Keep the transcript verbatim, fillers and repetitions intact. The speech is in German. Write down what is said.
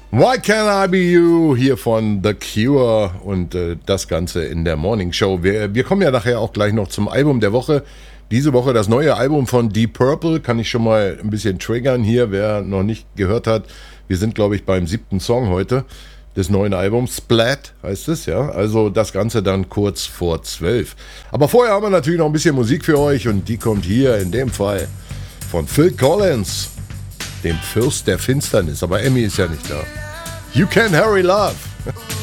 Why Can't I Be You hier von The Cure und äh, das Ganze in der Morning Show. Wir, wir kommen ja nachher auch gleich noch zum Album der Woche. Diese Woche das neue Album von Deep Purple, kann ich schon mal ein bisschen triggern hier, wer noch nicht gehört hat. Wir sind, glaube ich, beim siebten Song heute des neuen Albums. Splat heißt es, ja. Also das Ganze dann kurz vor zwölf. Aber vorher haben wir natürlich noch ein bisschen Musik für euch und die kommt hier in dem Fall von Phil Collins, dem Fürst der Finsternis. Aber Emmy ist ja nicht da. You Can Hurry Love.